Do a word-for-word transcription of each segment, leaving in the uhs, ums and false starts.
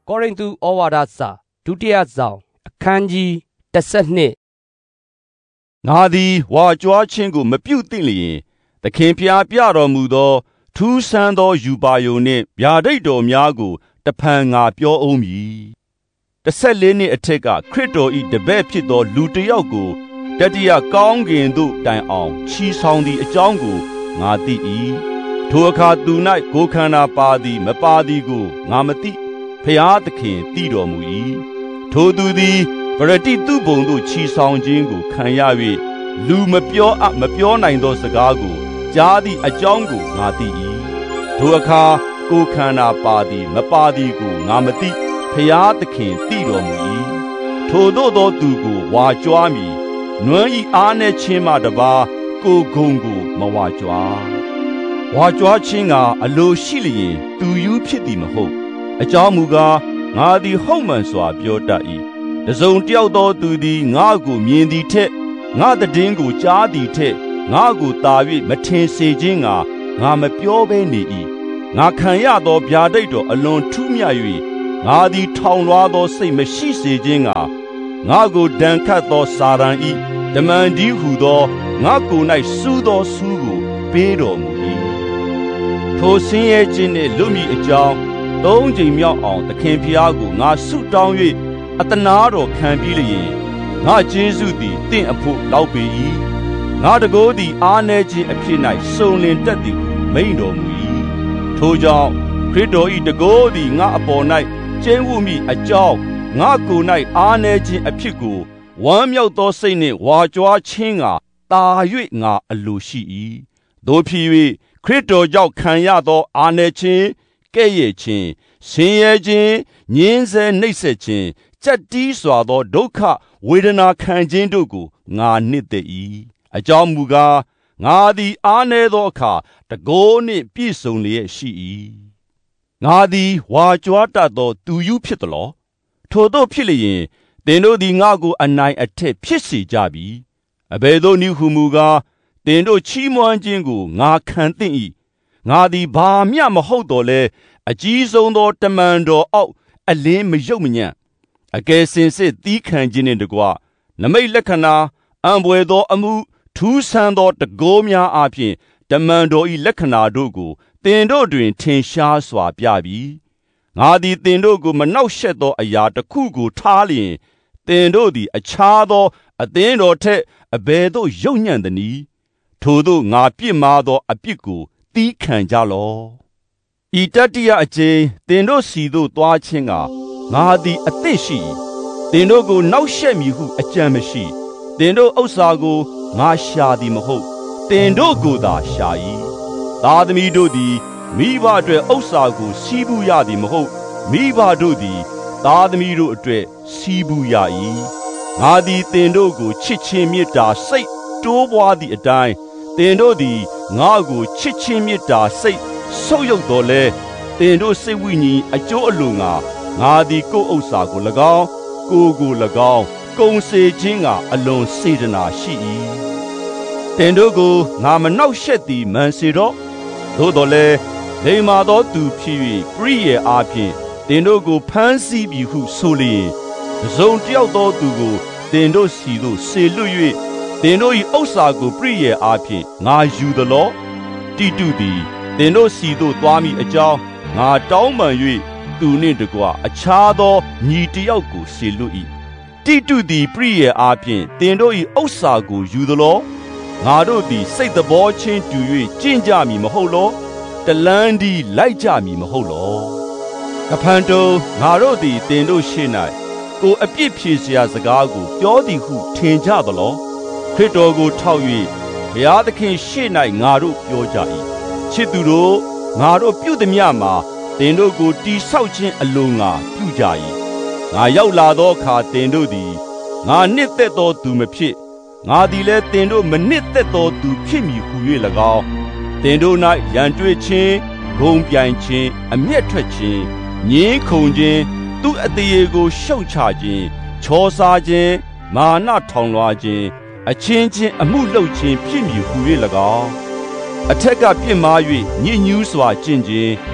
ကောရိန္သုဩဝါဒစာဒုတိယဆောင်အခန်းကြီးတစ်ဆယ့်နှစ်ငါသည်ဝါကြွားခြင်းကိုမပြုသင့်လျင်သခင်ဖျားပြတော်မူသောထူးဆန်းသောယူပါယုံနှင့်ဗျာဒိတ်တော်များကိုတဖန်ငါပြောအောင်မည်တစ်ဆယ့်လေးနှစ်အထက်ကခရစ်တော်၏တပည့်ဖြစ်သောလူတစ်ယောက်ကိုတတိယကောင်းကင်သို့တိုင်အောင်ချီဆောင်သည့်အကြောင်းကိုငါသိ၏ထိုအခါသူ၌ကိုယ်ခန္ဓာပါသည်မပါသည်ကိုငါမသိဖျားသခင်သိတော်မူ၏ထိုသူသည်ပရတိတုဘုံသို့ချီဆောင်ခြင်းကိုခံရ၍လူမပြောအပ်မပြောနိုင်သောစကားကိုကြားသည့်အကြောင်းကိုငါသိ၏ထိုအခါကိုယ်ခန္ဓာပါသည်မပါသည်ကိုငါမသိဖျားသခင်သိတော်မူ၏ထိုသို့သောသူကိုဝါကြွားမည်နွမ်းဤအားနှင့်ချင်းမှတပါကိုဂုံကိုမဝါကြွားဝါကြွားခြင်းကအလိုရှိလျင်သူယူဖြစ်သည်မဟုတ်အကြောင်းမူကားငါသည်ဟုတ်မှန်စွာပြောတတ်၏တစုံတယောက်သောသူသည်ငါကိုမြင်သည်ထက်ငါတည်င်းကိုကြားသည်ထက်ငါကိုတာ၍မထင်စေခြင်းကငါမပြောဘဲနေ၏ငါခံရသောဗျာဒိတ်တော်အလွန်ထူးမြတ်၍ငါသည်ထောင်လွှားသောစိတ်မရှိစေခြင်းကငါကိုဒဏ်ခတ်သောစာရန်၏တမန်ဒီဟုသောငါကိုယ်၌စူးသောစူးကိုပေးတော်မူ၏ထိုဆင်းရဲခြင်းနှင့်လွတ်မိအကြောင်းသုံးကြိမ်မြောက်အောင်သခင်ဖျားကိုငါဆုတောင်း၍အတနာတော်ခံပြီးလျင်ငါကျေးဇူးသည်တင့်အဖို့လောက်ပေ၏ငါတကိုးသည်အားနည်းခြင်းအဖြစ်၌စုံလင်တတ်သည်မိန့်တော်မူ၏ထိုကြောင့်ခရစ်တော်၏တကိုးသည်ငါအပေါ်၌ကျင်းဝတ်မိအကြောင်းငါကိုယ်၌အားနည်းခြင်းအဖြစ်ကိုဝမ်းမြောက်သောစိတ်နှင့်ဝါကြွားခြင်းကတာ၍ငါအလိုရှိ၏သို့ဖြစ်၍ခရစ်တော်ကြောင့်ခံရသောအားနည်းခြင်းကဲ့ရဲ့ခြင်းဆင်းရဲခြင်းညှင်းဆဲနှိပ်စက်ခြင်းကြက်တီးစွာသောဒုက္ခဝေဒနာခံခြင်းတို့ကိုငါနှစ်သက်၏အကြောင်းမူကားငါသည်အားနည်းသောအခါတကိုးနှင့်ပြည့်စုံလျက်ရှိ၏ငါသည်ဝါကြွားတတ်သောသူယူဖြစ်သလောထို့သောဖြစ်လျင်သင်တို့သည်ငါကိုအနိုင်အထက်ဖြစ်စေကြပြီအဘယ်သို့နည်းဟုမူကားသင်တို့ချီးမွမ်းခြင်းကိုငါခံသင့်၏ငါသည်ဘာမျှမဟုတ်တော်လဲအကြီးဆုံးသောတမန်တော်အောက်အလင်းမယုတ်မညံ့အကယ်စင်စစ်သီးခံခြင်းနှင့်တကွနမိတ်လက္ခဏာအံပွေသောအမှုထူးဆန်းသောတကိုးများအားဖြင့်တမန်တော်၏လက္ခဏာတို့ကိုသင်တို့တွင်ထင်ရှားစွာပြပြီငါသည်သင်တို့ကိုမနှောက်ယှက်သောအရာတစ်ခုကိုထားလျင်သင်တို့သည်အခြားသောအသင်းတော်ထက်အဘယ်သို့ယုတ်ညံ့သနည်းထို့သို့ငါပြစ်မှားသောအပြစ်ကိုသီးခံကြလော့ဤတတိယအကျိန်သင်တို့စီသို့သွားခြင်းကငါသည်အသင့်ရှိသင်တို့ကိုနှောက်ယှက်မည်ဟုအကြံမရှိသင်တို့ဥစ္စာကိုငါရှာသည်မဟုတ်သင်တို့ကိုသာရှာ၏သားသမီးတို့သည်မိဘအတွက်ဥစ္စာကိုစီးပူးရသည်မဟုတ်မိဘတို့သည်သားသမီးတို့အတွက်စီးပူးရ၏ငါသည်သင်တို့ကိုချစ်ခြင်းမေတ္တာစိတ်တိုးပွားသည့်အတိုင်းသင်တို့သည်ငါကိုချစ်ခြင်းမေတ္တာစိတ်ဆုပ်ယုပ်တော်လဲသင်တို့စိတ်ဝိညာဉ်အကျိုးအလိုငါငါသည်ကိုယ်ဥစ္စာကို၎င်းကိုယ်ကို၎င်းကုန်စေခြင်းကအလွန်စေတနာရှိ၏သင်တို့ကိုငါမနှောက်ယှက်သည်မှန်စေတော့သို့တော်လဲလိမ္မာသောသူဖြစ်၍ပရိယေအားဖြင့်သင်တို့ကိုဖမ်းဆီးပြီဟုဆိုလျင်တစ်စုံတစ်ယောက်သောသူကိုသင်တို့စီသို့ဆေလွတ်၍သင်တို့၏ဥစ္စာကိုပရိယေအားဖြင့်ငါယူသလောတိတုသည်သင်တို့စီသို့သွားမိအကြောင်းငါတောင်းပန်၍သူနှင့်တကွအခြားသောညီတစ်ယောက်ကိုဆေလွတ်၏တိတုသည်ပရိယေအားဖြင့်သင်တို့၏ဥစ္စာကိုယူသလောငါတို့သည်စိတ်တော်ချင်းတူ၍ကျင့်ကြမည်မဟုတ်လောတလန်းဒီလိုက်ကြမည်မဟုတ်လောအဖန်တုံငါတို့သည်သင်တို့ရှေ့၌ကိုအပြစ်ဖြေစရာစကားကိုပြောသည်ဟုထင်ကြသလောခရစ်တော်ကိုထောက်၍ဘုရားသခင်ရှေ့၌ငါတို့ပြောကြ၏ချစ်သူတို့ငါတို့ပြုသည်မြမှာသင်တို့ကိုတိဆောက်ခြင်းအလိုငါပြုကြ၏ငါရောက်လာသောအခါသင်တို့သည်ငါနှစ်သက်သောသူမဖြစ်ငါသည်လည်းသင်တို့မနှစ်သက်သောသူဖြစ်မည်ဟု၍၎င်းသင်တို့၌ရန်တွေ့ခြင်းဂုဏ်ပြိုင်ခြင်းအမျက်ထွက်ခြင်းငြင်းခုန်ခြင်းသူအသေးကိုရှုတ်ချခြင်းချောစားခြင်းမာနထောင်လွှားခြင်းအချင်းချင်းအမှုလုပ်ခြင်းဖြစ်မည်ဟု၍၎င်းအထက်ကပြစ်မှား၍ညစ်ညူးစွာကျင့်ခြင်းမ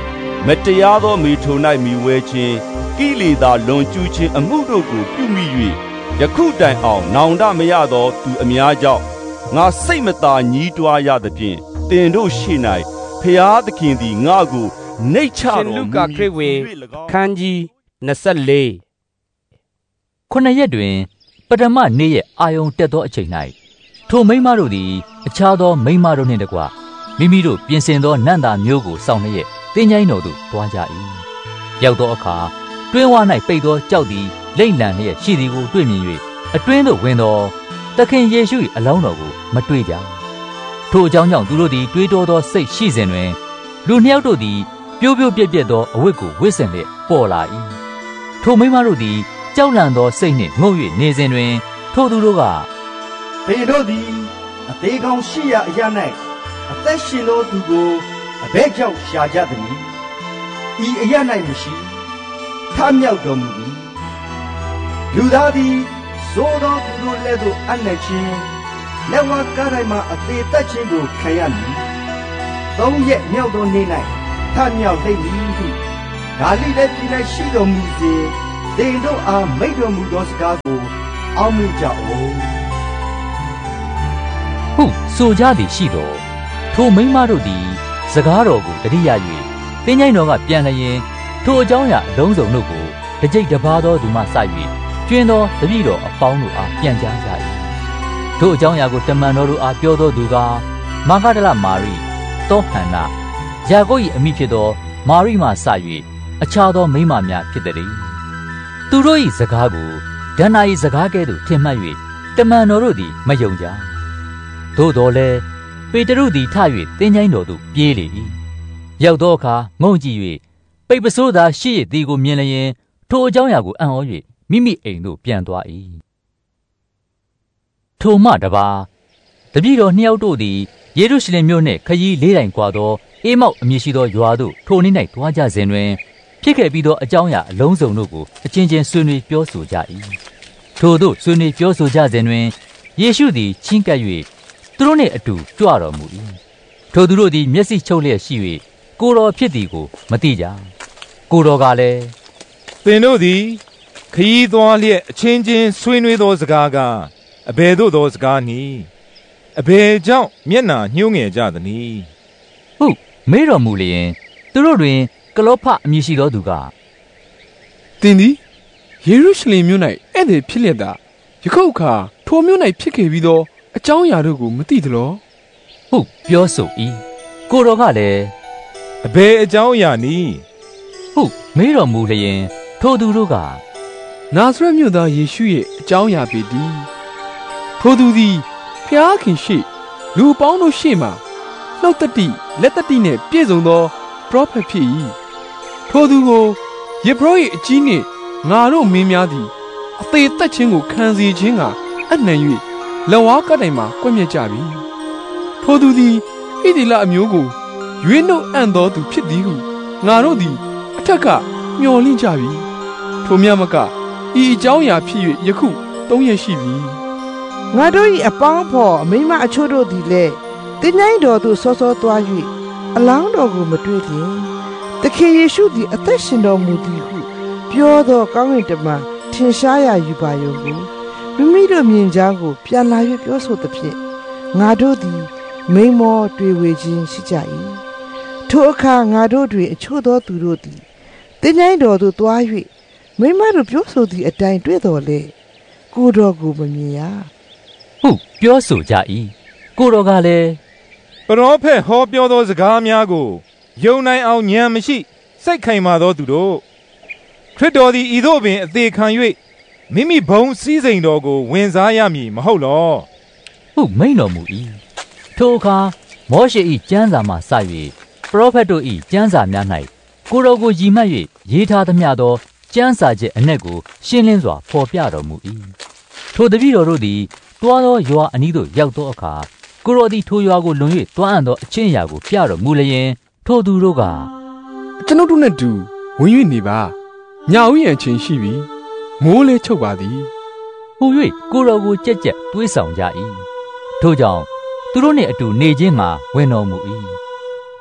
မတရားသောမိထုံ၌မိဝဲခြင်းကိလေသာလွန်ကျူးခြင်းအမှုတို့ကိုပြုမိ၍ယခုတိုင်အောင်နောင်တမရသောသူအများကြောင့်ငါစိတ်မသာညှီးတွားရသဖြင့်တင်တို့ရှိ၌ဖျားသခင်သည်ငါကိုနှိတ်ချတော်မူမည်ခန်းကြီး24 ခုနှစ်ရက်တွင်ပထမနေ့ရဲ့အာယုံတက်သောအချိန်၌ထိုမိန်းမတို့သည်အခြားသောမိန်းမတို့နှင့်တကွမိမိတို့ပြင်ဆင်သောနန္တာမျိုးကိုစောင့်လျက်တင်းချိုင်းတော်သို့တွားကြ၏ရောက်သောအခါတွင်းဝ၌ပိတ်သောကြောက်သည်လိမ့်လန်လျက်ရှိသည်ကိုတွေ့မြင်၍အတွင်းသို့ဝင်သောသခင်ယေရှု၏အလောင်းတော်ကိုမတွေ့ကြထိုအကြောင်းကြောင့်သူတို့သည်တွေးတောသောစိတ်ရှိစဉ်တွင်လူနှစ်ယောက်တို့သည်ပြိုးပြိုးပြက်ပြက်သောအဝတ်ကိုဝတ်ဆင်လျက်ပေါ်လာ၏ထိုမိန်းမတို့သည်ကြောက်လန့်သောစိတ်နှင့်ငုံ၍နေစဉ်တွင်ထိုသူတို့ကသင်တို့သည်အသေးကောင်းရှိရာအရာ၌အသက်ရှင်သောသူကိုအဘဲကြောင့်ရှာကြသည်ဤအရာ၌မရှိထမြောက်တော်မူ၏လူသားသည်သို့သောသူတို့လက်သို့အနှံ့ခြင်းလက်ဝါးကားတိုင်းမှာအသေးသက်ခြင်းကိုခံရမည်သုံးရက်မြောက်သောနေ့၌ထမြောက်လိမ့်မည်ဟုဂါလိလဲပြည်၌ရှိတော်မူစဉ်သင်တို့အားမိန့်တော်မူသောစကားကိုအောက်မေ့ကြအောင်ဟုဆိုကြသည်ရှိတော်ထိုမိန်းမတို့သည်စကားတော်ကိုတတိယ၍တင်းချိုင်းတော်ကပြန်လျင်ထိုအကြောင်းအရာအလုံးစုံတို့ကိုတစ်ကြိတ်တစ်ပါးသောသူမှစ၍ကျွင်းသောတပည့်တော်အပေါင်းတို့အားပြန်ကြားကြ၏ထိုအကြောင်းအရာကိုတမန်တော်တို့အားပြောသောသူကမာဂဒလမာရိသောဟန္နာယာကုပ်၏အမိဖြစ်သောမာရိမှစ၍အခြားသောမိန်းမများဖြစ်သည်သူတို့၏စကားကိုဒဏ္ဍာ၏စကားကဲ့သို့ထင်မှတ်၍တမန်တော်တို့သည်မယုံကြသို့တော်လည်းပေတရုသည်ထ၍သင်္ချိုင်းတော်သို့ပြေးလေ၏ရောက်သောအခါငုံကြည့်၍ပိတ်ပစိုးသာရှိရသည်ကိုမြင်လျင်ထိုအကြောင်းအရာကိုအံ့ဩ၍မိမိအိမ်သို့ပြန်သွား၏ထိုမှတပါတပည့်တော်နှစ်ယောက်တို့သည်ယေရုရှလင်မြို့နှင့်ခရီးလေးတိုင်ကွာသောအေမောက်အမည်ရှိသောရွာသို့ထိုနေ့၌တွားကြစဉ်တွင်ဖြစ်ခဲ့ပြီးသောအကြောင်းအရာအလုံးစုံတို့ကိုအချင်းချင်းဆွေးနွေးပြောဆိုကြ၏ထိုသို့ဆွေးနွေးပြောဆိုကြစဉ်တွင်ယေရှုသည်ချဉ်ကပ်၍သူတို့နှင့်အတူကြွတော်မူ၏ထိုသူတို့သည်မျက်စိချုပ်လျက်ရှိ၍ကိုတော်ဖြစ်သည်ကိုမသိကြကိုတော်ကလည်းသင်တို့သည်ခရီးသွားလျက်အချင်းချင်းဆွေးနွေးသောစကားကအဘယ်သို့သောစကားနည်းအဘယ်ကြောင့်မျက်နှာညှိုးငယ်ကြသနည်းဟုမေးတော်မူလျင်သူတို့တွင်ကလောဖအမည်ရှိသောသူကသင်သည်ယေရုရှလင်မြို့၌ဧည့်သည်ဖြစ်လျက်သာယခုအခါထိုမြို့၌ဖြစ်ခဲ့ပြီးသောအကြောင်းအရာတို့ကိုမသိသလောဟုပြောဆို၏ကိုတော်ကလည်းအဘယ်အကြောင်းအရာနည်းဟုမေးတော်မူလျင်ထိုသူတို့ကနာဇရက်မြို့သားယေရှုရဲ့အကြောင်းအရာပေတည်းထိုသူသည်ဖျားခင်ရှိလူပေါင်းတို့ရှေ့မှနှုတ်တတိလက်တတိနှင့်ပြည့်စုံသောပရောဖက်ဖြစ်၏ထိုသူကိုယေဘရရဲ့အကြီးနှင့်ငါတို့မင်းများသည်အသေးသက်ခြင်းကိုခံစေခြင်းကအနှံ၍လက်ဝါးကတိုင်မှာကွက်မြက်ကြပြီထိုသူသည်ဣသီလအမျိုးကိုရွေးနှုတ်အံ့သောသူဖြစ်သည်ဟုငါတို့သည်အထက်ကမျှော်လင့်ကြပြီထိုမြတ်မကဤအကြောင်းအရာဖြစ်၍ယခုသုံးရက်ရှိပြီငါတို့၏အပေါင်းအဖော်အမိမအချို့တို့သည်လည်းတင်းချိုင်းတော်သို့စောစောသွား၍အလောင်းတော်ကိုမတွေ့လျင်သခင်ယေရှုသည်အသက်ရှင်တော်မူသည်ဟုပြောသောကောင်းကင်တမန်ထင်ရှားရာယူပါယုံကိုမိမိတို့မြင်ကြောင်းကိုပြန်လာ၍ပြောဆိုသဖြင့်ငါတို့သည်မိန်မောတွေ့ဝေခြင်းရှိကြ၏ထိုအခါငါတို့တွင်အချို့သောသူတို့သည်တင်းချိုင်းတော်သို့သွား၍မိမတို့ပြောဆိုသည့်အတိုင်းတွေ့တော်လေကိုတော်ကိုမမြင်ရဟုပြောဆိုကြ၏ကိုတော်ကလည်းပရောဖက်ဟောပြောသောစကားများကိုယုံနိုင်အောင်ဉာဏ်မရှိစိတ်ခိုင်မာသောသူတို့ခရစ်တော်သည်ဤသို့ပင်အသေးခံ၍မိမိဘုံစည်းစိမ်တော်ကိုဝင်စားရမည်မဟုတ်လောဟုမိန့်တော်မူ၏ထိုအခါမောရှေ၏ကျမ်းစာမှစ၍ပရောဖက်တို့၏ကျမ်းစာများ၌ကိုတော်ကိုရည်မှတ်၍ရေးထားသမျှသောကျမ်းစာချက်အနက်ကိုရှင်းလင်းစွာဖော်ပြတော်မူ၏ထိုတပည့်တော်တို့သည်တွားသောရွာအနီးသို့ရောက်သောအခါကိုတော်သည်ထိုရွာကိုလွန်၍တွားအံ့သောအချင်းအရာကိုပြတော်မူလျင်ထိုသူတို့ကကျွန်ုပ်တို့နှင့်တူဝင်၍နေပါညဦးရန်ချင်းရှိပြီမိုးလဲချုပ်ပါသည်ဟူ၍ကိုတော်ကိုကြက်ကြက်တွေးဆောင်ကြ၏ထို့ကြောင့်သူတို့နှင့်အတူနေခြင်းမှာဝင်တော်မူ၏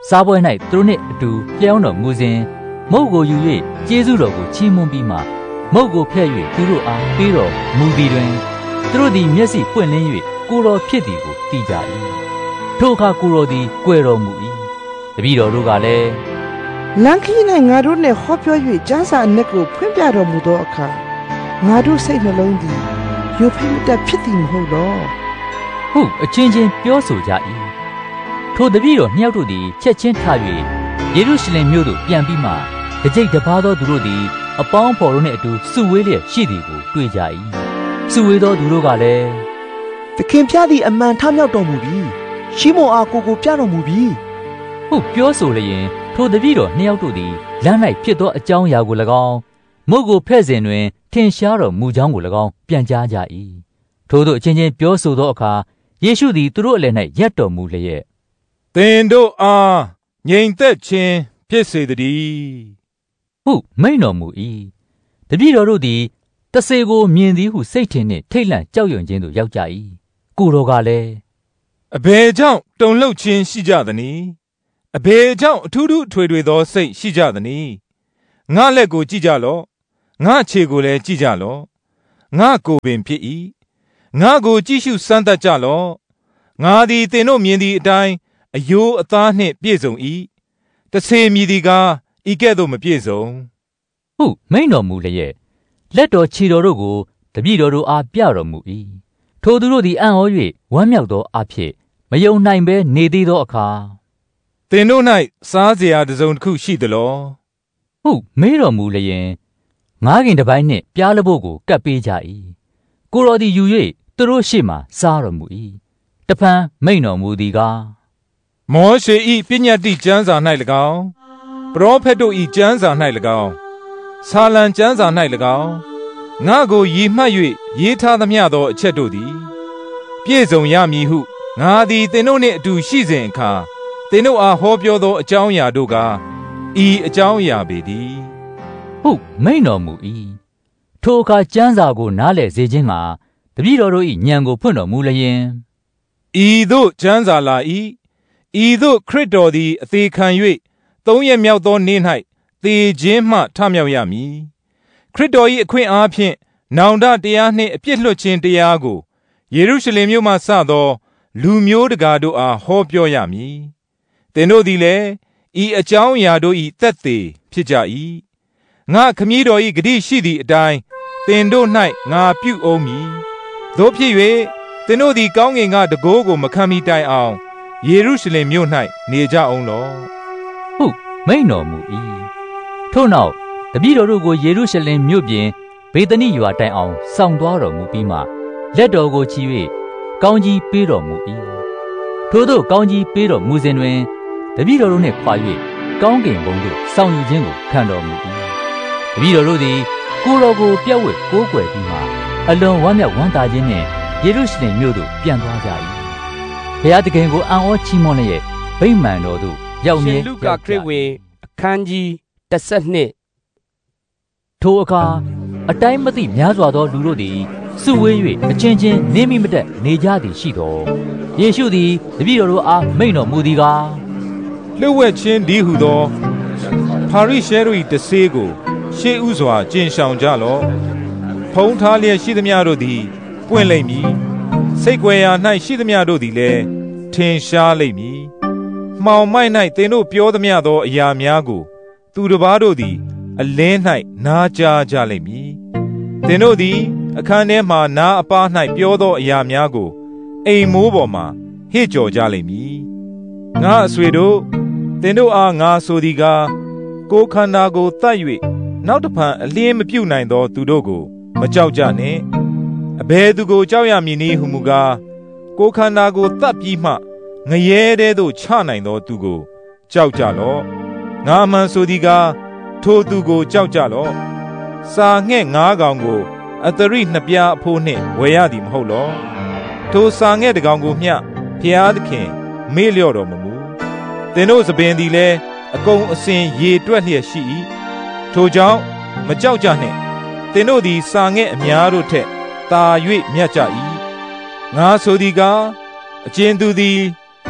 စားပွဲ၌သူတို့နှင့်အတူလျှောင်းတော်မူစဉ်မုတ်ကိုယူ၍ကျေးဇူးတော်ကိုချီးမွမ်းပြီးမှမုတ်ကိုဖျက်၍သူတို့အားပေးတော်မူသည်တွင်သူတို့သည်မျက်စိပွင့်လင်း၍ကိုယ်တော်ဖြစ်သည်ကိုသိကြ၏ထိုအခါကိုယ်တော်သည်ကြွယ်တော်မူ၏တပည့်တော်တို့ကလည်းလမ်းခီး၌ငါတို့နှင့်ဟောပြော၍ကျမ်းစာအနက်ကိုဖွင့်ပြတော်မူသောအခါငါတို့စိတ်နှလုံးသည်ယိုဖိမတတ်ဖြစ်သည်မဟုတ်လောဟုတ်အချင်းချင်းပြောဆိုကြ၏ထိုတပည့်တော်နှစ်ယောက်တို့သည်ချက်ချင်းထ၍ယေရုရှလင်မြို့သို့ပြန်ပြီးမှတကြိတ်တပါးသောသူတို့သည်အပေါင်းဖော်တို့နှင့်အတူစုဝေးလျက်ရှိသည်ကိုတွေ့ကြ၏စုဝေးသောသူတို့ကလည်းသခင်ဖျားသည်အမှန်ထမြောက်တော်မူပြီရှိမုန်အားကိုကိုပြတော်မူပြီဟုတ်ပြောဆိုလျင်ထိုတပည့်တော်နှစ်ယောက်တို့သည်လမ်း၌ဖြစ်သောအကြောင်းအရာကို၎င်းမုတ်ကိုဖဲ့စဉ်တွင်ထင်ရှားတော်မူကြောင်းကို၎င်းပြန်ကြားကြ၏ထို့သောအချင်းချင်းပြောဆိုသောအခါယေရှုသည်သူတို့အလယ်၌ရပ်တော်မူလျက်သင်တို့အားငြိမ်သက်ခြင်းဖြစ်စေတည်းဟုတ်မိန့်တော်မူ၏တပည့်တော်တို့သည်တဆေကိုမြင်သည်ဟုစိတ်ထင်နှင့်ထိတ်လန့်ကြောက်ရွံ့ခြင်းသို့ရောက်ကြ၏ကိုတော်ကလည်းအဘယ်ကြောင့်တုန်လှုပ်ခြင်းရှိကြသနည်းအဘယ်ကြောင့်အထူးထူးအထွေထွေသောစိတ်ရှိကြသနည်းငါလက်ကိုကြည့်ကြလော့ငါခြေကိုလည်းကြည့်ကြလော့ငါကိုယ်ပင်ဖြစ်၏ငါကိုကြည့်ရှုစမ်းသပ်ကြလော့ငါသည်သင်တို့မြင်သည့်အတိုင်းအယိုးအသားနှင့်ပြည့်စုံ၏တဆေမြည်သည်ကားဤကဲ့သို့မပြည့်စုံဟုတ်မိန့်တော်မူလျက်လက်တော်ခြေတော်တို့ကိုတပည့်တော်တို့အားပြတော်မူ၏ထိုသူတို့သည်အံ့ဩ၍ဝမ်းမြောက်သောအဖြစ်မယုံနိုင်ဘဲနေသေးသောအခါသင်တို့၌စားစရာတစ်စုံတစ်ခုရှိသလောဟုတ်မေးတော်မူလျင်ငါးကင်တစ်ပိုင်းနှင့်ပြားလပို့ကိုကပ်ပေးကြ၏ကိုတော်သည်ယူ၍သူတို့ရှေ့မှစားတော်မူ၏တဖန်မိန့်တော်မူသည်ကားမောရှေ၏ပညတ္တိကျမ်းစာ၌၎င်းပရောဖက်တို့၏ကျမ်းစာ၌၎င်းဆာလံကျမ်းစာ၌၎င်းငါကိုရည်မှတ်၍ရေးထားသမျှသောအချက်တို့သည်ပြည့်စုံရမည်ဟုငါသည်သင်တို့နှင့်အတူရှိစဉ်အခါသင်တို့အားဟောပြောသောအကြောင်းအရာတို့ကဤအကြောင်းအရာပေသည်ဟုတ်မိန့်တော်မူ၏ထိုအခါကျမ်းစာကိုနားလည်စေခြင်းမှာတပည့်တော်တို့၏ဉာဏ်ကိုဖွင့်တော်မူလျင်ဤသို့ကျမ်းစာလာ၏ဤသို့ခရစ်တော်သည်အသေးခံ၍သုံးရက်မြောက်သောနေ့၌သေခြင်းမှထမြောက်ရမည်ခရစ်တော်၏အခွင့်အားဖြင့်နောင်တတရားနှင့်အပြစ်လွတ်ခြင်းတရားကိုယေရုရှလင်မြို့မှစသောလူမျိုးတကာတို့အားဟောပြောရမည်သင်တို့သည်လည်းဤအကြောင်းအရာတို့၏သက်သေဖြစ်ကြ၏ငါခမည်းတော်၏ဂတိရှိသည့်အတိုင်းသင်တို့၌ငါပြုအောင်မည်သို့ဖြစ်၍သင်တို့သည်ကောင်းကင်ကတန်ခိုးကိုမခံမီတိုင်အောင်ယေရုရှလင်မြို့၌နေကြအောင်လောဟုတ်မိန့်တော်မူ၏ထို့နောက်တပည့်တော်တို့ကိုယေရုရှလင်မြို့ပြင်ဘေသနိရွာတိုင်အောင်ဆောင်သွားတော်မူပြီးမှလက်တော်ကိုချီ၍ကောင်းကြီးပေးတော်မူ၏ထို့သောကောင်းကြီးပေးတော်မူစဉ်တွင်တပည့်တော်တို့နှင့်ခွာ၍ကောင်းကင်ဘုံသို့ဆောင်ယူခြင်းကိုခံတော်မူ၏တပည့်တော်တို့သည်ကိုယ်တော်ကိုပြည့်ဝကိုးကွယ်ပြီးမှအလွန်ဝမ်းမြောက်ဝမ်းသာခြင်းနှင့်ယေရုရှလင်မြို့သို့ပြန်သွားကြ၏ဘုရားသခင်ကိုအံ့ဩချီးမွမ်းလျက်ဗိမာန်တော်သို့ရောက်မြဲလူကာခရစ်ဝင်အခန်းကြီးတစ်ဆယ်နှစ်ထိုအခါအတိုင်းမသိများစွာသောလူတို့သည်စုဝေး၍အချင်းချင်းနင်းမိမတက်နေကြသည်ရှိသောယေရှုသည်တပည့်တော်တို့အားမိန့်တော်မူသည်ကားလျှို့ဝှက်ခြင်းဒီဟုသောဖာရိရှဲတို့၏တဆေးကိုရှေးဥစွာကျင့်ဆောင်ကြလော့ဖုံးထားလျက်ရှိသမျှတို့သည်ပွင့်လိမ့်မည်စိတ်ကြွယ်ရာ၌ရှိသမျှတို့သည်လည်းထင်ရှားလိမ့်မည်မှောင်မိုက်၌သင်တို့ပြောသမျှသောအရာများကိုသူတစ်ပါးတို့သည်အလင်း၌နားကြားကြလိမ့်မည်သင်တို့သည်အခန်းထဲမှနားအပါး၌ပြောသောအရာများကိုအိမ်မိုးပေါ်မှဟစ်ကြော်ကြလိမ့်မည်ငါအဆွေတို့သင်တို့အားငါဆိုသည်ကားကိုယ်ခန္ဓာကိုသတ်၍နောက်တစ်ဖန်အလင်းမပြုတ်နိုင်သောသူတို့ကိုမကြောက်ကြနှင့်အဘယ်သူကိုကြောက်ရမည်နည်းဟုမူကားကိုယ်ခန္ဓာကိုသတ်ပြီးမှငရဲတဲသို့ချနိုင်သောသူကိုကြောက်ကြလော့ငါမှန်ဆိုသည်ကားထိုသူကိုကြောက်ကြလော့စာငှက်ငါးကောင်ကိုအသရိနှစ်ပြားအဖိုးနှင့်ဝယ်ရသည်မဟုတ်လောထိုစာငှက်တစ်ကောင်ကိုမျှဖျားသခင်မေ့လျော့တော်မမူသင်တို့သပင်သည်လည်းအကုန်အစင်ရေတွက်လျက်ရှိ၏ထိုကြောင့်မကြောက်ကြနှင့်သင်တို့သည်စာငှက်အများတို့ထက်သာ၍မြတ်ကြ၏ငါဆိုသည်ကားအကျဉ်သူသည်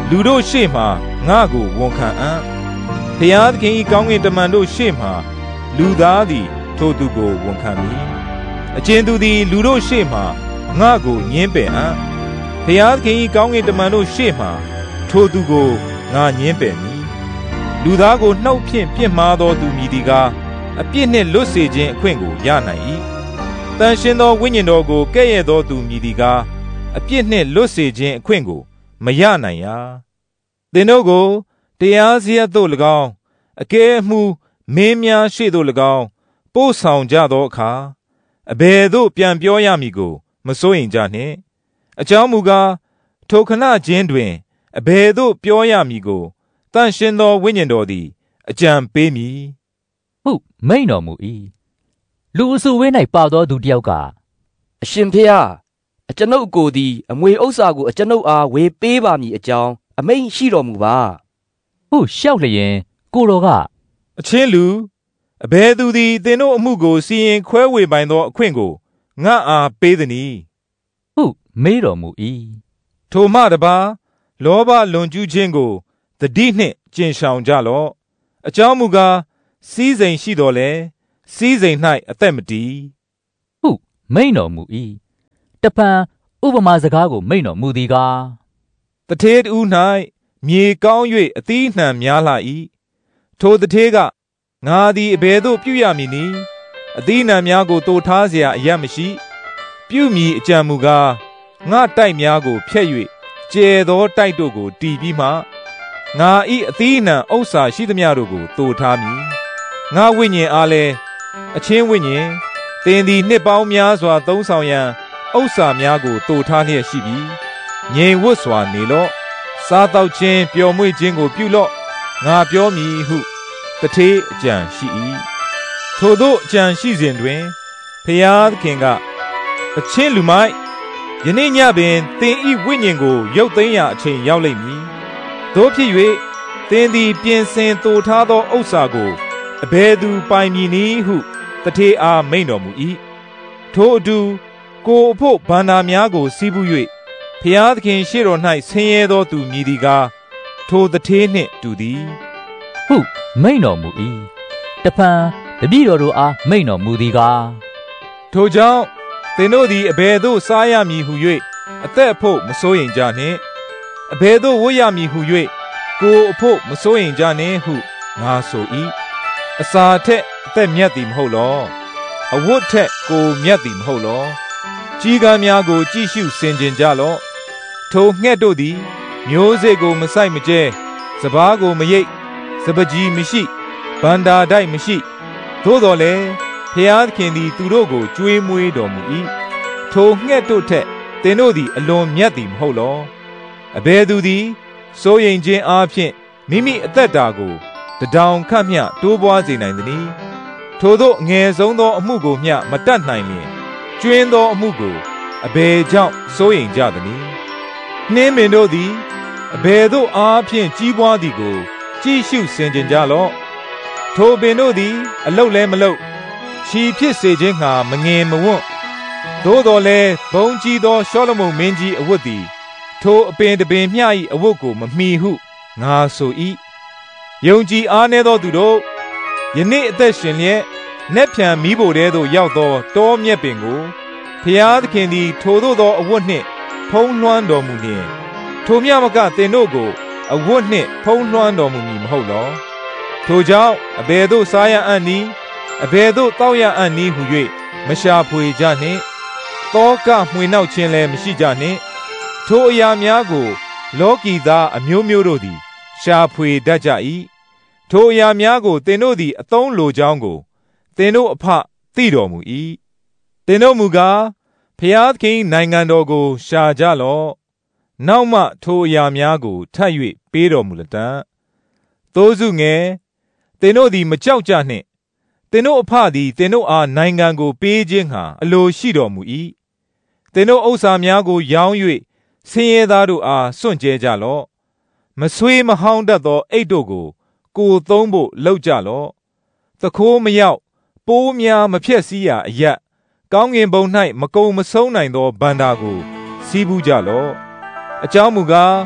လူတို့ရှေ့မှာငါကိုဝန်ခံအံ့ဖျားသခင်၏ကောင်းကင်တမန်တို့ရှေ့မှာလူသားသည်ထိုသူကိုဝန်ခံမည်အကျဉ်သူသည်လူတို့ရှေ့မှာငါကိုညှင်းပယ်အံ့ဖျားသခင်၏ကောင်းကင်တမန်တို့ရှေ့မှာထိုသူကိုငါညှင်းပယ်မည်လူသားကိုနှုတ်ဖြင့်ပြစ်မှားသောသူမည်သည်ကားအပြစ်နှင့်လွတ်စေခြင်းအခွင့်ကိုရနိုင်၏တန်ရှင်းသောဝိညာဉ်တော်ကိုကဲ့ရဲ့သောသူမည်သည်ကားအပြစ်နှင့်လွတ်စေခြင်းအခွင့်ကိုမရနိုင်ရာသင်တို့ကိုတရားစရပ်သို့၎င်းအကဲအမှုမင်းများရှေ့သို့၎င်းပို့ဆောင်ကြသောအခါအဘယ်သို့ပြန်ပြောရမည်ကိုမစိုးရင်ကြနှင့်အကြောင်းမူကားထိုခဏချင်းတွင်အဘယ်သို့ပြောရမည်ကိုတန်ရှင်းသောဝိညာဉ်တော်သည်အကြံပေးမည်ဟုမိန့်တော်မူ၏လူအစုဝေး၌ပါသောသူတစ်ယောက်ကအရှင်ဖေဟာအကျွန်ုပ်ကိုယ်သည်အမွေဥစ္စာကိုအကျွန်ုပ်အားဝေပေးပါမည်အကြောင်းအမိန့်ရှိတော်မူပါဟုလျှောက်လျင်ကိုတော်ကအချင်းလူအဘယ်သူသည်သင်တို့အမှုကိုစီရင်ခွဲဝေပိုင်သောအခွင့်ကိုငါအားပေးသည်နီဟုမေးတော်မူ၏ထိုမှတပါလောဘလွန်ကျူးခြင်းကိုသတိနှင့်ကျင့်ရှောင်ကြလော့အကြောင်းမူကားစီးစိမ်ရှိတော်လဲစီးစိမ်၌အသက်မတည်ဟုမိန့်တော်မူ၏တဖန်ဥပမာစကားကိုမိန့်တော်မူသည်ကားတထေးတူ၌မြေကောင်း၍အသီးနှံများလာ၏ထိုတထေးကငါသည်အဘယ်သို့ပြုရမည်နည်းအသီးနှံများကိုတိုးထားเสียအရမရှိပြုမည်အကြံမူကားငါတိုက်များကိုဖျက်၍ကျဲသောတိုက်တို့ကိုတီးပြီးမှငါဤအသီးနှံဥစ္စာရှိသမျှတို့ကိုတိုးထားမည်ငါဝိညာဉ်အားလည်းအချင်းဝိညာဉ်သင်သည်နှစ်ပေါင်းများစွာသုံးဆောင်ရန်ဥစ္စာများကိုတိုးထားလျက်ရှိပြီးငြိမ်ဝတ်စွာနေလော့စားတောက်ခြင်းပျော်မွေ့ခြင်းကိုပြုလော့ငါပြောမည်ဟုတထေးအကြံရှိ၏ထို့သောအကြံရှိစဉ်တွင်ဖျားသခင်ကအချင်းလူမိုက်ယနေ့ညပင်သင်ဤဝိညာဉ်ကိုရုပ်သိမ်းရာအချိန်ရောက်လိမ့်မည်တို့ဖြစ်၍သင်သည်ပြင်ဆင်တိုးထားသောဥစ္စာကိုအဘယ်သူပိုင်မည်နည်းဟုတထေးအားမိန့်တော်မူ၏ထိုအတူကိုအဖို့ဗန္တာများကိုစီးပူး၍ဖျားသခင်ရှေ့တော်၌ဆင်းရဲသောသူမည်သည်ကားထိုတထေးနှင့်တူသည်ဟုမိန့်တော်မူ၏တဖန်တပည့်တော်တို့အားမိန့်တော်မူသည်ကားထိုကြောင့်သင်တို့သည်အဘယ်သို့စားရမည်ဟု၍အသက်အဖို့မစိုးရိမ်ကြနှင့်အဘယ်သို့ဝတ်ရမည်ဟု၍ကိုအဖို့မစိုးရိမ်ကြနှင့်ဟုငါဆို၏အစာထက်အသက်မြတ်သည်မဟုတ်လောအဝတ်ထက်ကိုမြတ်သည်မဟုတ်လောကြီးကမ်းများကိုကြည့်ရှုဆင်ခြင်ကြလော့ထိုငှက်တို့သည်မျိုးစေ့ကိုမဆိုင်မကျဲစပါးကိုမရိတ်စပကြီးမရှိဗန္တာတိုက်မရှိသို့တော်လည်းဖျားသခင်သည်သူတို့ကိုကြွေးမွေးတော်မူ၏ထိုငှက်တို့ထက်သင်တို့သည်အလွန်မြတ်သည်မဟုတ်လောအဘယ်သူသည်စိုးရိမ်ခြင်းအားဖြင့်မိမိအသက်တာကိုတထောင်ခန့်မျှတိုးပွားစေနိုင်သနည်းထို့သောအငယ်ဆုံးသောအမှုကိုမျှမတတ်နိုင်လျင်ကျွင်းသောအမှုကိုအဘယ်ကြောင့်စိုးရိမ်ကြသနည်းနှင်းပင်တို့သည်အဘယ်သို့အားဖြင့်ကြီးပွားသည်ကိုကြည့်ရှုဆင်ခြင်ကြလော့ထိုပင်တို့သည်အလုတ်လည်းမလုတ်ချီဖြစ်စေခြင်းငှာမငင်မဝွန့်သို့တော်လည်းဘုံကြီးသောရှောလမုန်မင်းကြီးအဝတ်သည်ထိုအပင်တပင်မျှ၏အဝတ်ကိုမမီဟုငါဆို၏ယုံကြည်အားနည်းသောသူတို့ယနေ့အသက်ရှင်လျက်နက်ဖြန်မီးဖိုထဲသို့ရောက်သောတောမြက်ပင်ကိုဖျားသခင်သည်ထိုသို့သောအဝတ်နှင့်ဖုံးလွှမ်းတော်မူလျင်ထိုမြမကသင်တို့ကိုအဝတ်နှင့်ဖုံးလွှမ်းတော်မူမည်မဟုတ်လောထိုကြောင့်အဘယ်သို့စားရအံ့နည်းအဘယ်သို့တောက်ရအံ့နည်းဟု၍မရှာဖွေကြနှင့်တောကမှွေနှောက်ခြင်းလည်းမရှိကြနှင့်ထိုအရာများကိုလောကီသားအမျိုးမျိုးတို့သည်ရှာဖွေတတ်ကြ၏ထိုအရာများကိုသင်တို့သည်အသုံးလိုကြောင်းကိုသင်တို့အဖသိတော်မူ၏သင်တို့မူကားဖျားသခင်နိုင်ငံတော်ကိုရှာကြလော့နောက်မှထိုအရာများကိုထပ်၍ပေးတော်မူလတံ့သို့စုငယ်သင်တို့သည်မကြောက်ကြနှင့်သင်တို့အဖသည်သင်တို့အားနိုင်ငံကိုပေးခြင်းဟာအလိုရှိတော်မူ၏သင်တို့ဥစ္စာများကိုရောင်း၍ဆင်းရဲသားတို့အားစွန့်ကြဲကြလော့မဆွေးမဟောင်းတတ်သောအိတ်တို့ကိုကိုယ်သုံးဖို့လုပ်ကြလော့သခိုးမရောက်ပိုးများမဖြက်စီးရာအရက်ကောင်းကင်ဘုံ၌မကုံမဆုံးနိုင်သောဗန္တာကိုစီးပူးကြလော့အကြောင်းမူကား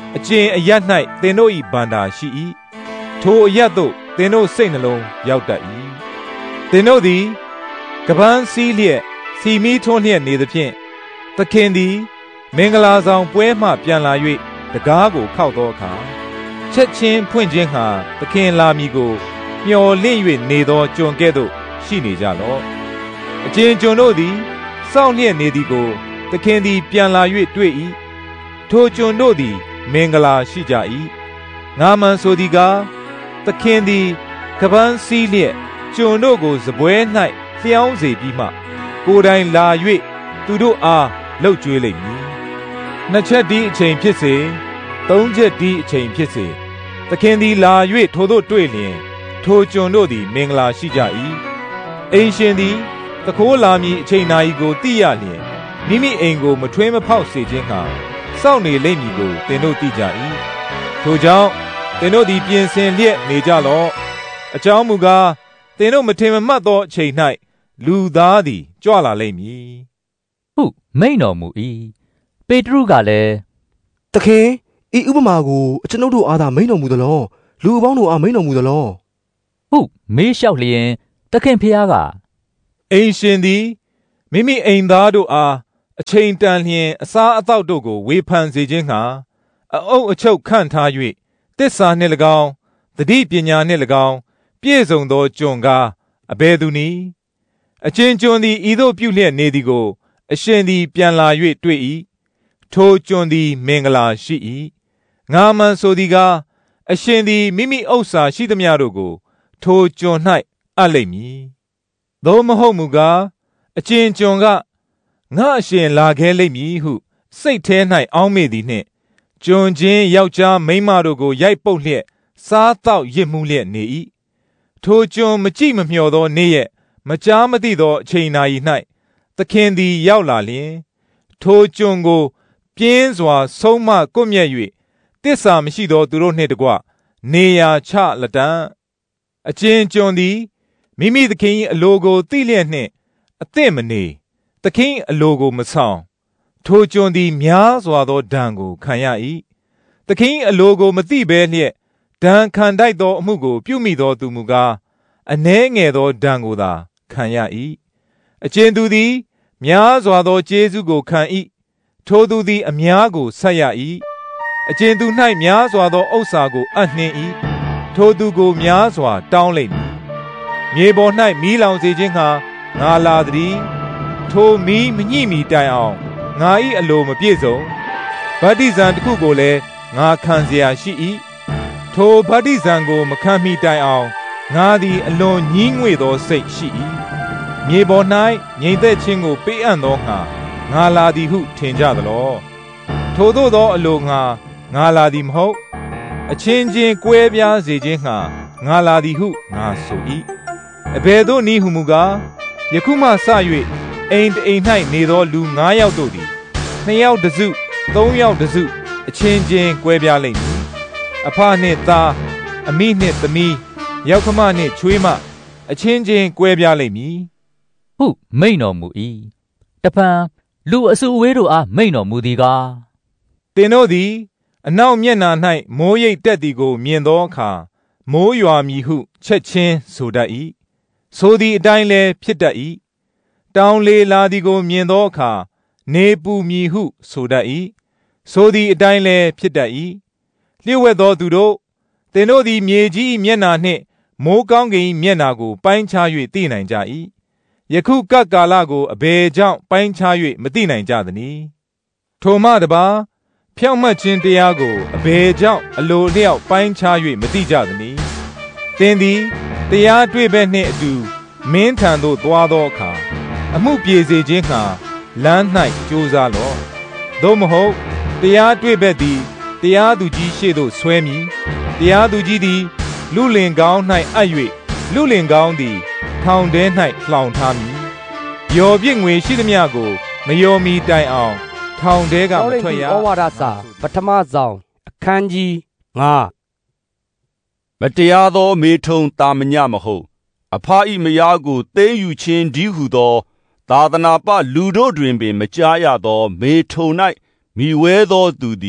အကျဉ်အရ၌သင်တို့၏ဗန္တာရှိ၏ထိုအရသို့သင်တို့စိတ်နှလုံးရောက်တတ်၏သင်တို့သည်ကပန်းစည်းလျက်စီမီထွန်းလျက်နေသဖြင့်သခင်သည်မင်္ဂလာဆောင်ပွဲမှပြန်လာ၍တကားကိုခောက်သောအခါချက်ချင်းဖွင့်ခြင်းဟာသခင်လာမည်ကိုမျှော်လင့်၍နေသောကျွန်ကဲ့သို့ရှိနေကြလော့အကျဉ်ကျွန်တို့သည်စောင့်လျက်နေသည်ကိုသခင်သည်ပြန်လာ၍တွေ့၏ထိုကျွန်တို့သည်မင်္ဂလာရှိကြ၏ငါမှန်ဆိုသည်ကားသခင်သည်ကပန်းစည်းလျက်ကျွန်တို့ကိုစပွဲ၌လျှောင်းစေပြီးမှကိုယ်တိုင်လာ၍သူတို့အားလှုပ်ကြွေးလိမ့်မည်နှစ်ချက်ဒီအချိန်ဖြစ်စေသုံးချက်ဒီအချိန်ဖြစ်စေသခင်သည်လာ၍ထိုတို့တွေ့လျင်ထိုကျွန်တို့သည်မင်္ဂလာရှိကြ၏အိမ်ရှင်သည်တခိုးလာမည်အချိန်နာရီကိုသိရလျင်မိမိအိမ်ကိုမထွေးမဖောက်စေခြင်းဟာစောင့်နေလိမ့်မည်ကိုသင်တို့သိကြ၏ထိုကြောင့်သင်တို့သည်ပြင်ဆင်လျက်နေကြလော့အကြောင်းမူကားသင်တို့မထင်မမှတ်သောအချိန်၌လူသားသည်ကြွလာလိမ့်မည်ဟုမိန်တော်မူ၏ပေတရုကလည်းသခင်ဤဥပမာကိုအကျွန်ုပ်တို့အားသာမိန်တော်မူသလောလူအပေါင်းတို့အားမိန်တော်မူသလောဟုမေးလျှောက်လျင်သခင်ဖျားကအိမ်ရှင်သည်မိမိအိမ်သားတို့အားအချိန်တန်လျင်အစားအသောက်တို့ကိုဝေဖန်စေခြင်းဟာအအုပ်အချုပ်ခန့်ထား၍တစ္ဆာနှင့်၎င်းသတိပညာနှင့်၎င်းပြည့်စုံသောကျွန်ကားအဘယ်သူနည်းအချင်းကျွန်သည်ဤသို့ပြုလျက်နေသည်ကိုအရှင်သည်ပြန်လာ၍တွေ့၏ထိုကျွန်သည်မင်္ဂလာရှိ၏ငါမှန်ဆိုသည်ကားအရှင်သည်မိမိဥစ္စာရှိသမျှတို့ကိုထိုကျွန်၌အပ်လိမ့်မည်သို့မဟုတ်မူကားအချင်းကျွန်ကငါအရှင်လာခဲလိမ့်မည်ဟုစိတ်ထဲ၌အောင်းမေ့သည်နှင့်ကျွန်ချင်းယောက်ျားမိန်းမတို့ကိုရိုက်ပုတ်လျက်စားသောက်ရစ်မှုလျက်နေ၏ထိုကျွန်မကြည့်မမျှော်သောနေ့ရက်မကြားမသိသောအချိန်နာရီ၌သခင်သည်ရောက်လာလျင်ထိုကျွန်ကိုပြင်းစွာဆုံးမကွပ်မျက်၍တစ္ဆာမရှိသောသူတို့နှင့်တကွနေရာချလက်တံအချင်းကျွန်သည်မိမိသခင်၏အလိုကိုသိလျက်နှင့်အသင့်မနေသခင်အလိုကိုမဆောင်ထိုကျွန်သည်များစွာသောဒဏ်ကိုခံရ၏သခင်အလိုကိုမသိဘဲလျက်ဒဏ်ခံထိုက်သောအမှုကိုပြုမိသောသူမူကားအနည်းငယ်သောဒဏ်ကိုသာခံရ၏အချင်းသူသည်များစွာသောကျေးဇူးကိုခံ၏ထိုသူသည်အများကိုဆက်ရ၏အချင်းသူ၌များစွာသောဥစ္စာကိုအနှင်း၏ထိုသူကိုများစွာတောင်းလိမ့်မည်မြေပေါ်၌မီးလောင်စေခြင်းဟာငါလာသည်ထိုမီးမညှိမီတိုင်အောင်ငါ၏အလိုမပြည့်စုံဗတ္တိဇံတစ်ခုကိုလည်းငါခံเสียရှိ၏ထိုဗတ္တိဇံကိုမခံမီတိုင်အောင်ငါသည်အလွန်ညှင်းငွေ့သောစိတ်ရှိ၏မြေပေါ်၌ငြိမ်သက်ခြင်းကိုပေးအပ်သောငါငါလာသည်ဟုထင်ကြသလောထိုသို့သောအလိုငါငါလာသည်မဟုတ်အချင်းချင်းကွဲပြားစေခြင်းငါငါလာသည်ဟုငါဆို၏အဘယ်သို့နည်းဟုမူကားယခုမှစ၍အိမ်တအိမ်၌နေသောလူငါးယောက်တို့သည်နှစ်ယောက်တစ်စုသုံးယောက်တစ်စုအချင်းချင်းကွဲပြားလိမ့်မည်အဖနှင့်သားအမိနှင့်သမီးယောက်ခမနှင့်ချွေးမအချင်းချင်းကွဲပြားလိမ့်မည်ဟုမိန်တော်မူ၏တဖန်လူအစုအဝေးတို့အားမိန်တော်မူသည်ကားသင်တို့သည်အနောက်မျက်နှာ၌မိုးရိပ်တက်သည်ကိုမြင်သောအခါမိုးရွာမည်ဟုချက်ချင်းဆိုတတ်၏ဆိုသည်အတိုင်းလည်းဖြစ်တတ်၏တောင်လေလာသည်ကိုမြင်သောအခါနေပူမည်ဟုဆိုတတ်၏ဆိုသည်အတိုင်းလည်းဖြစ်တတ်၏လျှို့ဝှက်သောသူတို့သင်တို့သည်မြေကြီးမျက်နှာနှင့်မိုးကောင်းကင်မျက်နှာကိုပိုင်းခြား၍သိနိုင်ကြ၏ယခုကပ်ကာလကိုအဘယ်ကြောင့်ပိုင်းခြား၍မသိနိုင်ကြသနည်းထိုမှတပါဖြောင့်မတ်ခြင်းတရားကိုအဘယ်ကြောင့်အလိုလျောက်ပိုင်းခြား၍မသိကြသနည်းသင်သည်တရားတွေ့ဘက်နှင့်အတူမင်းထံသို့သွားသောအခါအမှုပြေစေခြင်းဟာလမ်း၌ကြိုးစားလော့သို့မဟုတ်တရားတွေ့ဘက်သည်တရားသူကြီးရှေ့သို့ဆွဲမည်တရားသူကြီးသည်လူလင်ကောင်း၌အပ်၍လူလင်ကောင်းသည်ထောင်ထဲ၌လှောင်ထားမည်ယော်ပြစ်ငွေရှိသမျှကိုမယော်မီတိုင်အောင်ထောင်ထဲကမထွက်ရဩဝါဒစာပထမဆောင်အခန်းကြီးငါမတရားသောမေထုံတာမညမဟုတ်အဖာဤမယားကိုသိမ်းယူခြင်းဒီဟုသောသာသနာပလူတို့တွင်ပင်မကြားရသောမေထုံ၌မိဝဲသောသူသည်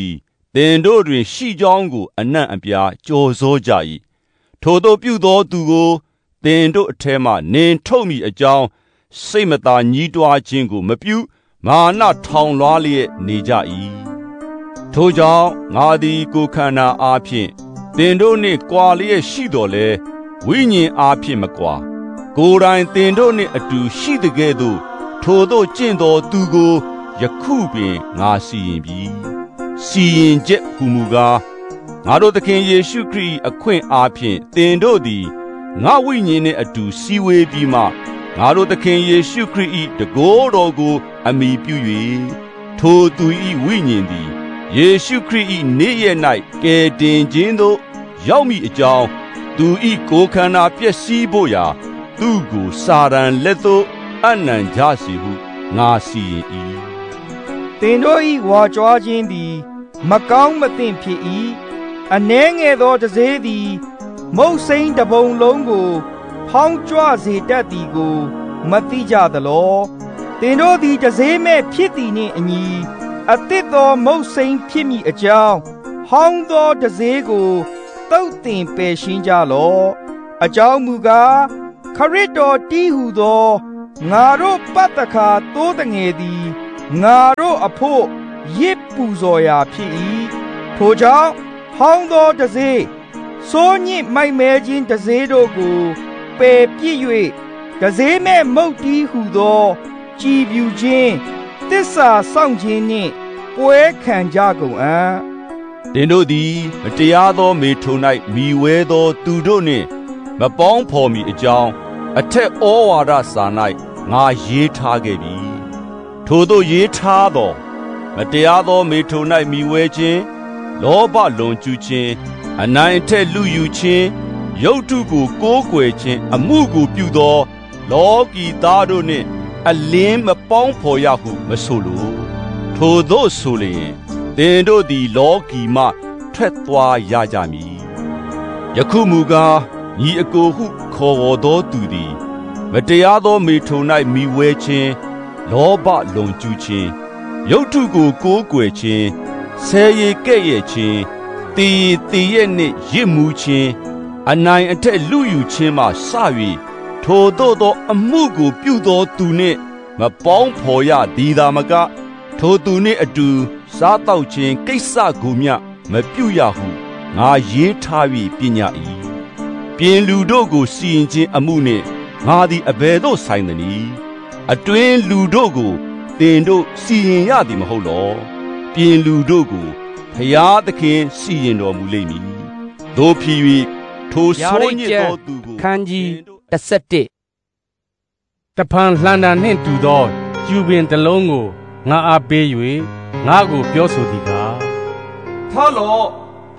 သင်တို့တွင်ရှိကြောင်းကိုအနံ့အပြားကြော်စောကြ၏ထိုတို့ပြုသောသူကိုသင်တို့အထဲမှနင်ထုတ်မိအကြောင်းစိတ်မသာညှိတွားခြင်းကိုမပြုမာနထောင်လွှားလျက်နေကြ၏ထိုကြောင့်ငါသည်ကိုယ်ခန္ဓာအားဖြင့်သင်တို့နှင့်ကွာလျက်ရှိတော်လဲဝိညာဉ်အားဖြင့်မကွာကိုယ်တိုင်သင်တို့နှင့်အတူရှိသကဲ့သို့ထိုတို့ကျင့်တော်သူကိုယခုပင်ငါစီရင်ပြီစီရင်ချက်ဟူမူကားငါတို့သခင်ယေရှုခရစ်အခွင့်အားဖြင့်သင်တို့သည်ငါဝိညာဉ်နှင့်အတူစီဝေးပြီးမှငါတို့သခင်ယေရှုခရစ်၏တကိုယ်တော်ကိုအမိပြု၍ထိုသူ၏ဝိညာဉ်သည်ယေရှုခရစ်၏နေ့ရက်၌ကယ်တင်ခြင်းသို့ရောက်မိအကြောင်းသူ၏ကိုယ်ခန္ဓာပျက်စီးဖို့ရာသူကိုစာရန်လက်သို့အနံ့ကြစေဟုငါစီရင်၏သင်တို့၏ဝါကြွားခြင်းသည်မကောင်းမသင့်ဖြစ်၏အနှဲငယ်သောတစေးသည်မုတ်စိမ်းတပုံလုံးကိုဖောင်းကြွစေတတ်သည်ကိုမသိကြသလောသင်တို့သည်တစေးမဲ့ဖြစ်သည်နှင့်အညီအသစ်သောမုတ်စိမ်းဖြစ်မိအကြောင်းဟောင်းသောတစေးကိုတုတ်တင်ပယ်ရှင်းကြလော့အကြောင်းမူကားခရစ်တော်တည်ဟုသောငါတို့ပတ္တခါသိုးတငယ်သည်ငါတို့အဖို့ရစ်ပူဇော်ရာဖြစ်၏ထိုကြောင့်ဟောင်းသောတစေးစိုးညစ်မိုက်မဲခြင်းတစေးတို့ကိုပယ်ပြစ်၍တစေးမဲ့မုတ်တီးဟုသောကြည်ပြူခြင်းတစ္ဆာစောင့်ခြင်းနှင့်ပွဲခံကြကုန်အံ့သင်တို့သည်မတရားသောမေထုံ၌မိဝဲသောသူတို့နှင့်မပေါင်းဖော်မီအကြောင်းအထက်ဩဝါဒစာ၌ငါရေးထားခဲ့ပြီထိုတို့ရေးထားသောမတရားသောမေထုံ၌မိဝဲခြင်းလောဘလွန်ကျူးခြင်းအနိုင်အထက်လူယူခြင်းရုပ်တုကိုကိုးကွယ်ခြင်းအမှုကိုပြုသောလောကီသားတို့နှင့်အလင်းမပေါင်းဖော်ရဟုမဆိုလိုထိုတို့ဆိုလျင်သင်တို့သည်လောကီမှထွက်သွားရကြမည်ယခုမူကားညီအကိုဟုခေါ်ဝေါ်သောသူသည်မတရားသောမေထုံ၌မိဝဲခြင်းလောဘလွန်ကျူးခြင်းရုပ်တုကိုကိုးကွယ်ခြင်းဆဲရည်ကဲ့ရဲ့ခြင်းတည်ရည်တည်ရဲ့နှင့်ရစ်မှုခြင်းအနိုင်အထက်လူယူခြင်းမှစ၍ထိုတို့သောအမှုကိုပြုသောသူနှင့်မပေါင်းဖော်ရသည်သာမကထိုသူနှင့်အတူစားတောက်ခြင်းကိစ္စကိုမျှမပြုရဟုငါရေးထား၍ပညာ၏ပြင်လူတို့ကိုစီရင်ခြင်းအမှုနှင့်ငါသည်အဘယ်သို့ဆိုင်သနည်းအတွင်းလူတို့ကိုသင်တို့စီရင်ရသည်မဟုတ်လောပြင်လူတို့ကိုဖျားသခင်စီရင်တော်မူလိမ့်မည်တို့ဖြစ်၍ထိုဆိုးညစ်သောသူကိုခန်းကြီးတစ်ဆက်တစ်တဖန်လှန်တံနှင့်တူသောကျူပင်တစ်လုံးကိုငါအားပေး၍ငါကိုပြောဆိုသည်ကားထလော့